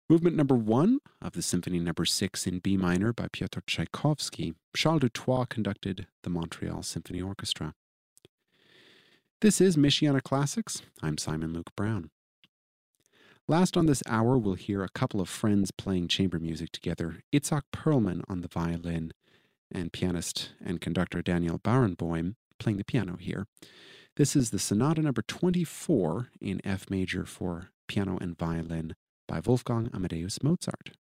Movement number 1 of the Symphony number 6 in B minor by Pyotr Tchaikovsky. Charles Dutoit conducted the Montreal Symphony Orchestra. This is Michiana Classics. I'm Simon Luke Brown. Last on this hour, we'll hear a couple of friends playing chamber music together. Itzhak Perlman on the violin and pianist and conductor Daniel Barenboim playing the piano here. This is the Sonata number 24 in F major for piano and violin by Wolfgang Amadeus Mozart.